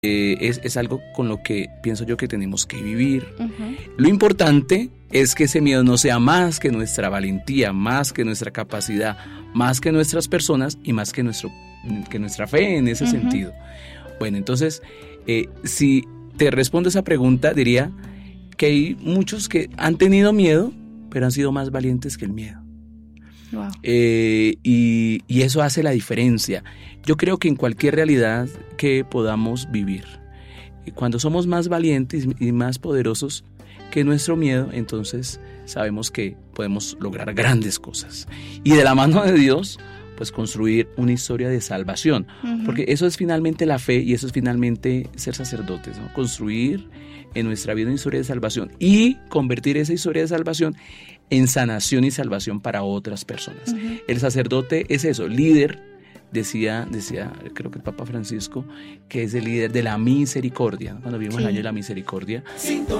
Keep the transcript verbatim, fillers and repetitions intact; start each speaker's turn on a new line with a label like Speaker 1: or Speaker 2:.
Speaker 1: Eh, es, es algo con lo que pienso yo que tenemos que vivir. Uh-huh. Lo importante es que ese miedo no sea más que nuestra valentía, más que nuestra capacidad, más que nuestras personas y más que, nuestro, que nuestra fe en ese uh-huh. sentido. Bueno, entonces, eh, si te respondo esa pregunta, diría que hay muchos que han tenido miedo, pero han sido más valientes que el miedo. Wow. Eh, y, y eso hace la diferencia. Yo creo que en cualquier realidad que podamos vivir, cuando somos más valientes y más poderosos que nuestro miedo, entonces sabemos que podemos lograr grandes cosas. Y de la mano de Dios, pues construir una historia de salvación. Uh-huh. Porque eso es finalmente la fe y eso es finalmente ser sacerdotes, ¿no? Construir en nuestra vida una historia de salvación y convertir esa historia de salvación en sanación y salvación para otras personas. Uh-huh. El sacerdote es eso, líder, decía, decía, creo que el Papa Francisco, que es el líder de la misericordia, ¿no? Cuando vimos sí. el año de la misericordia.